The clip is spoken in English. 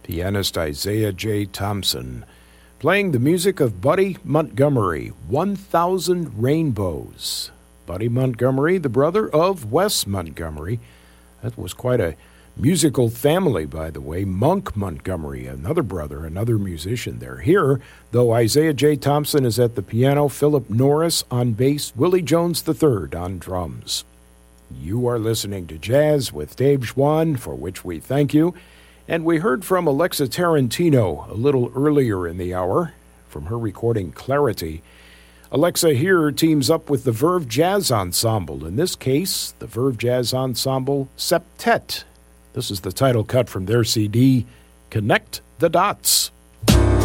Pianist Isaiah J. Thompson, playing the music of Buddy Montgomery, 1,000 Rainbows. Buddy Montgomery, the brother of Wes Montgomery. That was quite a musical family, by the way. Monk Montgomery, another brother, another musician there. Here, though, Isaiah J. Thompson is at the piano, Philip Norris on bass, Willie Jones III on drums. You are listening to Jazz with Dave Schwann, for which we thank you. And we heard from Alexa Tarantino a little earlier in the hour from her recording Clarity. Alexa here teams up with the Verve Jazz Ensemble. In this case, the Verve Jazz Ensemble Septet. This is the title cut from their CD, Connect the Dots.